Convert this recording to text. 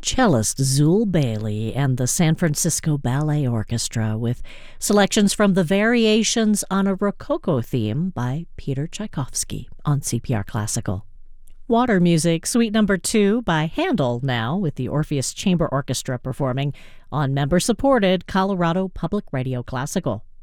cellist Zul Bailey and the San Francisco Ballet Orchestra with selections from the Variations on a Rococo Theme by Peter Tchaikovsky on CPR Classical. Water Music, Suite No. 2 by Handel now, with the Orpheus Chamber Orchestra performing on member-supported Colorado Public Radio Classical.